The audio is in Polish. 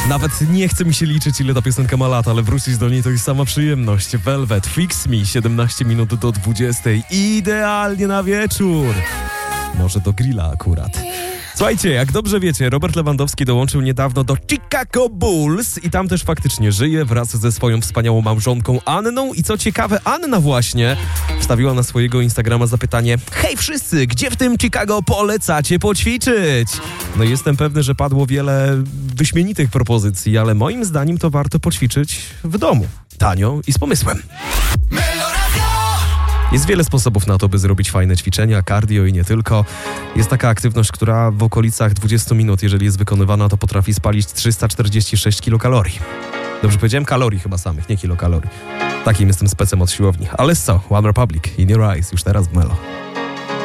Nawet nie chce mi się liczyć, ile ta piosenka ma lat, ale wrócić do niej to jest sama przyjemność. Velvet, Fix Me, 17 minut do 20. Idealnie na wieczór. Może do grilla akurat. Słuchajcie, jak dobrze wiecie, Robert Lewandowski dołączył niedawno do Chicago Bulls i tam też faktycznie żyje wraz ze swoją wspaniałą małżonką Anną. I co ciekawe, Anna właśnie wstawiła na swojego Instagrama zapytanie: hej wszyscy, gdzie w tym Chicago polecacie poćwiczyć? No i jestem pewny, że padło wiele wyśmienitych propozycji, ale moim zdaniem to warto poćwiczyć w domu. Tanio i z pomysłem. Jest wiele sposobów na to, by zrobić fajne ćwiczenia, cardio i nie tylko. Jest taka aktywność, która w okolicach 20 minut, jeżeli jest wykonywana, to potrafi spalić 346 kilokalorii. Dobrze powiedziałem? Kalorii chyba samych, nie kilokalorii. Takim jestem specem od siłowni. Ale co? One Republic, In Your Eyes, już teraz w Melo.